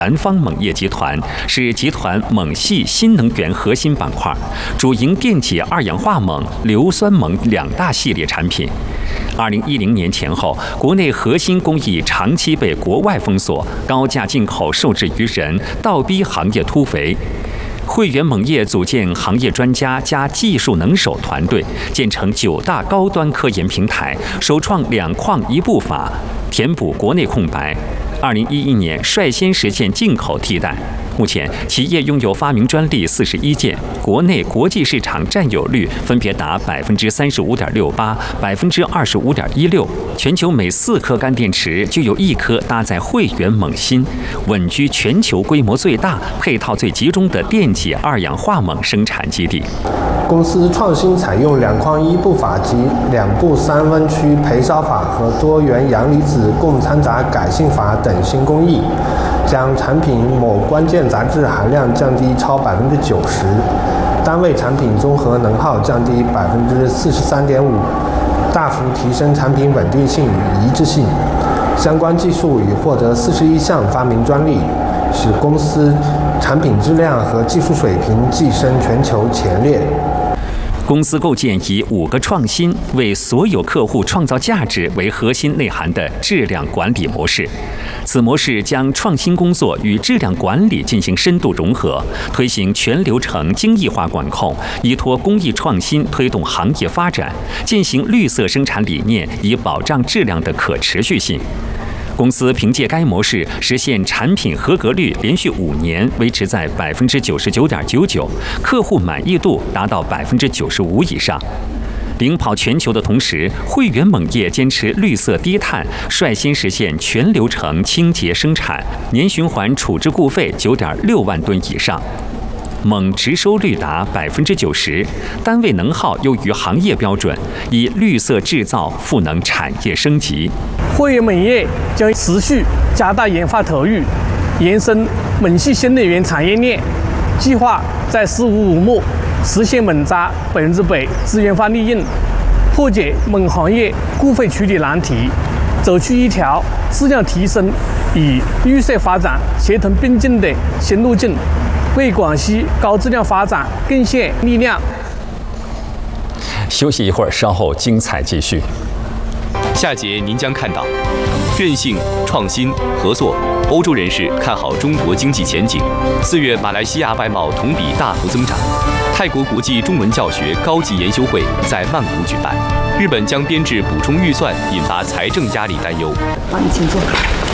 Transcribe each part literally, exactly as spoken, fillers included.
南方锰业集团是集团锰系新能源核心板块，主营电解二氧化锰、硫酸锰两大系列产品。二零一零年前后，国内核心工艺长期被国外封锁，高价进口受制于人，倒逼行业突围。汇源锰业组建行业专家加技术能手团队，建成九大高端科研平台，首创两矿一步法，填补国内空白。二零一一年率先实现进口替代。目前，企业拥有发明专利四十一件，国内国际市场占有率分别达百分之三十五点六八、百分之二十五点一六。全球每四颗干电池就有一颗搭载汇源锰芯，稳居全球规模最大、配套最集中的电解二氧化锰生产基地。 公司创新采用两矿一步法及两步三温区焙烧法和多元阳离子共掺杂改性法等新工艺，将产品某关键杂质含量降低超百分之九十，单位产品综合能耗降低百分之四十三点五，大幅提升产品稳定性与一致性。相关技术已获得四十一项发明专利，使公司产品质量和技术水平跻身全球前列。 公司构建以五个创新为所有客户创造价值为核心内涵的质量管理模式。此模式将创新工作与质量管理进行深度融合，推行全流程精益化管控，依托工艺创新推动行业发展，践行绿色生产理念，以保障质量的可持续性。公司凭借该模式实现产品合格率连续五年维持在百分之九十九点九九，客户满意度达到百分之九十五以上。领跑全球的同时，汇源锰业坚持绿色低碳，率先实现全流程清洁生产，年循环处置固废九点六万吨以上。锰直收率达百分之九十，单位能耗优于行业标准，以绿色制造赋能产业升级。 汇源锰业将持续加大研发投入，延伸锰系新能源产业链，计划在“十五五”末实现锰渣百分之百资源化利用，破解锰行业固废处理难题，走出一条质量提升与绿色发展协同并进的新路径，为广西高质量发展贡献力量。 休息一会儿，稍后精彩继续。 下节您将看到，韧性、创新、合作，欧洲人士看好中国经济前景。四月，马来西亚外贸同比大幅增长。泰国国际中文教学高级研修会在曼谷举办。日本将编制补充预算，引发财政压力担忧。 帮你请坐。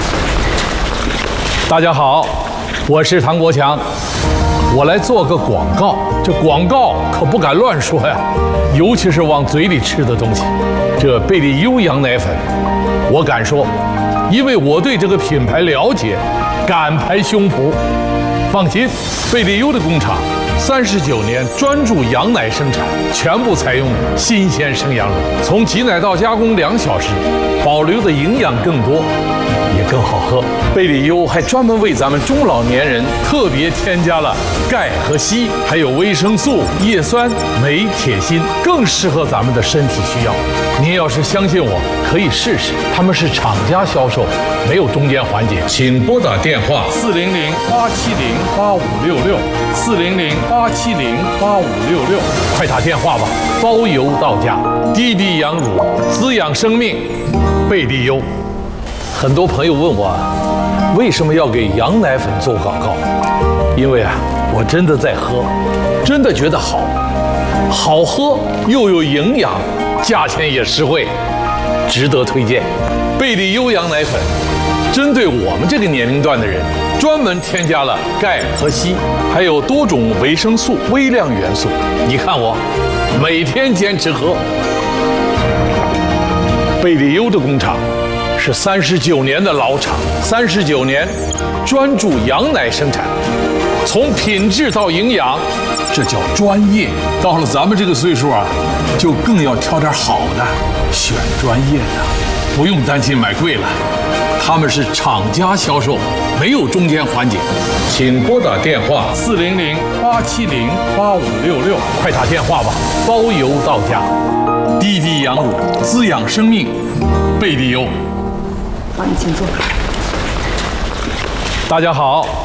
大家好，我是唐国强，我来做个广告。这广告可不敢乱说呀，尤其是往嘴里吃的东西。这贝利优羊奶粉，我敢说，因为我对这个品牌了解，敢拍胸脯。放心，贝利优的工厂三十九年专注羊奶生产，全部采用新鲜生羊乳，从挤奶到加工两小时，保留的营养更多，也更好喝。贝利优还专门为咱们中老年人特别添加了钙和硒，还有维生素、叶酸、镁、铁、锌，更适合咱们的身体需要。您要是相信我，可以试试。他们是厂家销售，没有中间环节。请拨打电话四零零八七零八五六六四零零八七零八五六六，快打电话吧，包邮到家。滴滴羊乳，滋养生命，贝利优。很多朋友问我，为什么要给羊奶粉做广告？因为啊，我真的在喝，真的觉得好，好喝又有营养，价钱也实惠，值得推荐。贝利优羊奶粉针对我们这个年龄段的人，专门添加了钙和硒，还有多种维生素、微量元素。你看我每天坚持喝。贝利优的工厂是三十九年的老厂，三十九年专注羊奶生产，从品质到营养，这叫专业。到了咱们这个岁数啊，就更要挑点好的，选专业的，不用担心买贵了。他们是厂家销售，没有中间环节。请拨打电话四零零八七零八五六六，快打电话吧，包邮到家。滴滴羊乳，滋养生命，贝利优。 帮你请坐。 大家好。